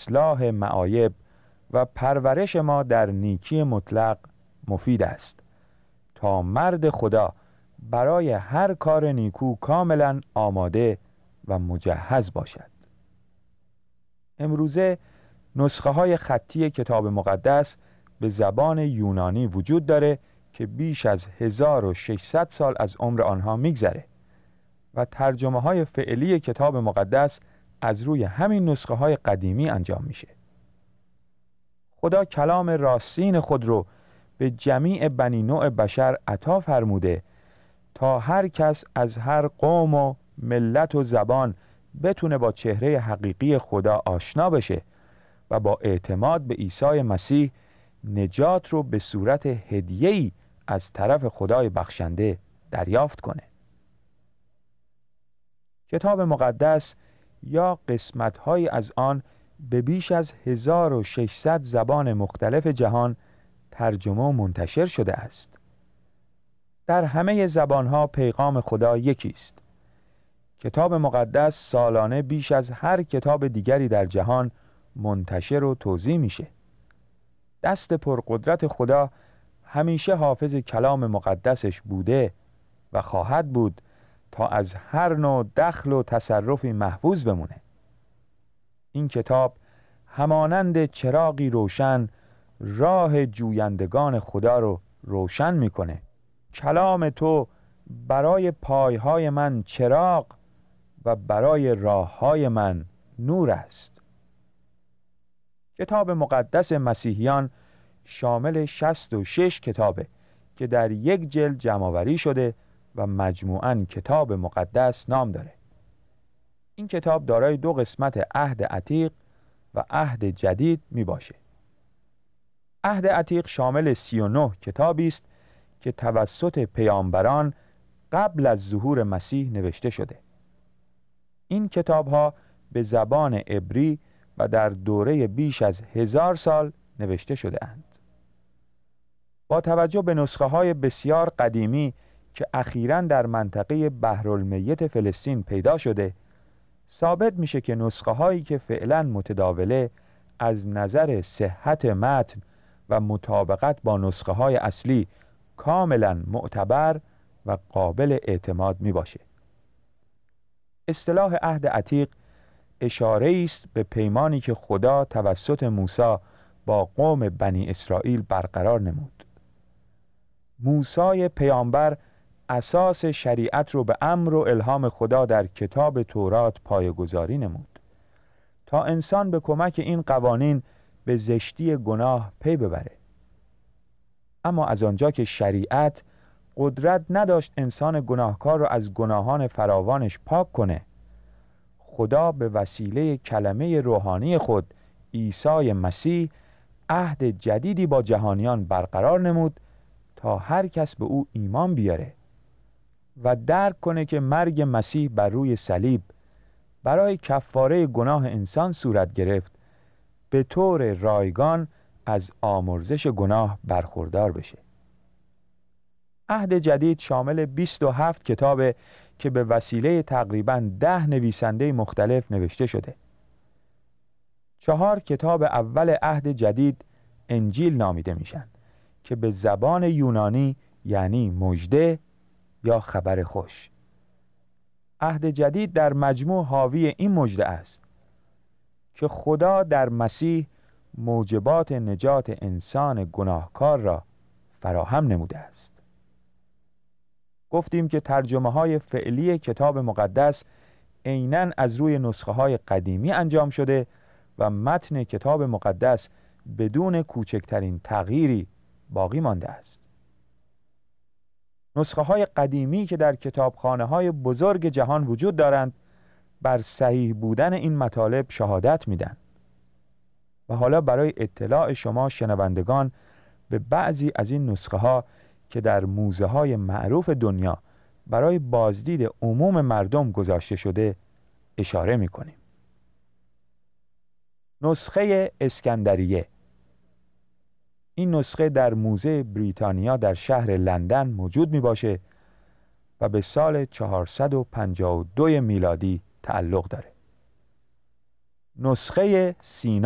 اصلاح معایب و پرورش ما در نیکی مطلق مفید است تا مرد خدا برای هر کار نیکو کاملا آماده و مجهز باشد. امروزه نسخه های خطی کتاب مقدس به زبان یونانی وجود داره که بیش از 1600 سال از عمر آنها میگذره و ترجمه های فعلی کتاب مقدس از روی همین نسخه های قدیمی انجام میشه. خدا کلام راستین خود رو به جمیع بنی نوع بشر عطا فرموده تا هر کس از هر قوم و ملت و زبان بتونه با چهره حقیقی خدا آشنا بشه و با اعتماد به عیسی مسیح نجات رو به صورت هدیه‌ای از طرف خدای بخشنده دریافت کنه. کتاب مقدس یا قسمت‌هایی از آن به بیش از 1600 زبان مختلف جهان ترجمه و منتشر شده است. در همه زبان‌ها پیغام خدا یکی است. کتاب مقدس سالانه بیش از هر کتاب دیگری در جهان منتشر و توزیع میشه. دست پرقدرت خدا همیشه حافظ کلام مقدسش بوده و خواهد بود تا از هر نوع دخل و تصرفی محفوظ بمونه. این کتاب همانند چراغی روشن راه جویندگان خدا رو روشن میکنه. کلام تو برای پایهای من چراغ و برای راههای من نور است. کتاب مقدس مسیحیان شامل 66 کتابه که در یک جلد جمع‌آوری شده و مجموعاً کتاب مقدس نام داره. این کتاب دارای 2 قسمت عهد عتیق و عهد جدید می باشه. عهد عتیق شامل 39 کتابی است که توسط پیامبران قبل از ظهور مسیح نوشته شده. این کتاب‌ها به زبان عبری و در دوره بیش از 1000 سال نوشته شده اند. با توجه به نسخه‌های بسیار قدیمی که اخیراً در منطقه بحرالمیت فلسطین پیدا شده، ثابت میشه که نسخه‌هایی که فعلاً متداوله از نظر صحت متن و مطابقت با نسخه‌های اصلی کاملاً معتبر و قابل اعتماد میباشه. اصطلاح عهد عتیق اشاره است به پیمانی که خدا توسط موسی با قوم بنی اسرائیل برقرار نمود. موسی پیامبر اساس شریعت رو به امر و الهام خدا در کتاب تورات پایه‌گذاری نمود تا انسان به کمک این قوانین به زشتی گناه پی ببره. اما از آنجا که شریعت قدرت نداشت انسان گناهکار را از گناهان فراوانش پاک کنه، خدا به وسیله کلمه روحانی خود عیسی مسیح عهد جدیدی با جهانیان برقرار نمود تا هر کس به او ایمان بیاره و درک کنه که مرگ مسیح بر روی صلیب برای کفاره گناه انسان صورت گرفت، به طور رایگان از آمرزش گناه برخوردار بشه. عهد جدید شامل 27 کتابه که به وسیله تقریباً 10 نویسنده مختلف نوشته شده. 4 کتاب اول عهد جدید انجیل نامیده میشن که به زبان یونانی یعنی مژده یا خبر خوش. عهد جدید در مجموع حاوی این مژده است که خدا در مسیح موجبات نجات انسان گناهکار را فراهم نموده است. گفتیم که ترجمه های فعلی کتاب مقدس عیناً از روی نسخه های قدیمی انجام شده و متن کتاب مقدس بدون کوچکترین تغییری باقی مانده است. نسخه های قدیمی که در کتابخانه های بزرگ جهان وجود دارند بر صحیح بودن این مطالب شهادت میدن. و حالا برای اطلاع شما شنوندگان به بعضی از این نسخه ها که در موزه های معروف دنیا برای بازدید عموم مردم گذاشته شده اشاره میکنیم. نسخه اسکندریه. این نسخه در موزه بریتانیا در شهر لندن موجود می باشه و به سال 452 میلادی تعلق داره. نسخه سینا